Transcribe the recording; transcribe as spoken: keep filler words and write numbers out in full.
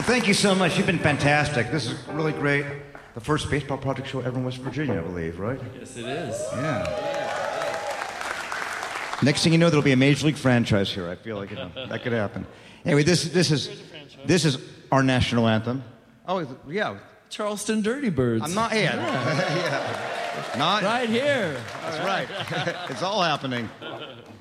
thank you so much. You've been fantastic. This is really great. The first baseball project show ever in West Virginia, I believe, right? Yes, it is. Yeah. Next thing you know, there'll be a major league franchise here. I feel like you know, that could happen. Anyway, this this is this is our national anthem. Oh yeah, Charleston Dirty Birds. I'm not yeah. yeah. Not right here. That's right. It's all happening.